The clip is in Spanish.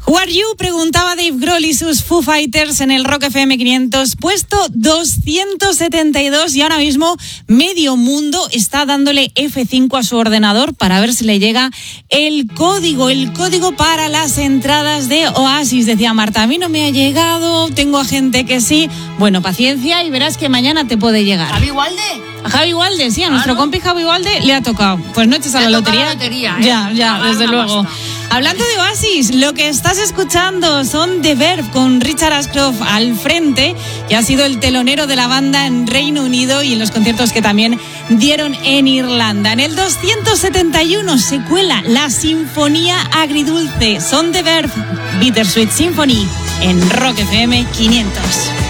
Who are you? Preguntaba Dave Grohl y sus Foo Fighters en el Rock FM 500, puesto 272, y ahora mismo medio mundo está dándole F5 a su ordenador para ver si le llega el código para las entradas de Oasis. Decía Marta, a mí no me ha llegado, tengo a gente que sí. Bueno, paciencia y verás que mañana te puede llegar. ¿Javi Walde? A Javi Walde, sí, a nuestro compi Javi Walde le ha tocado. Pues no eches a la lotería. Ya, desde luego. Hablando de Oasis, lo que estás escuchando son The Verve con Richard Ashcroft al frente, que ha sido el telonero de la banda en Reino Unido y en los conciertos que también dieron en Irlanda. En el 271 se cuela la Sinfonía Agridulce. Son The Verve, Bittersweet Symphony en Rock FM 500.